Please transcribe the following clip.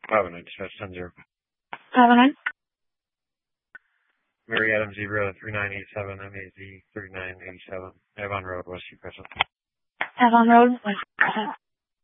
Covenant, dispatch 10-0. Covenant. Mary Adams Zebra 3987, MAZ 3987, Avon Road, West Crescent. Avon Road, West Crescent.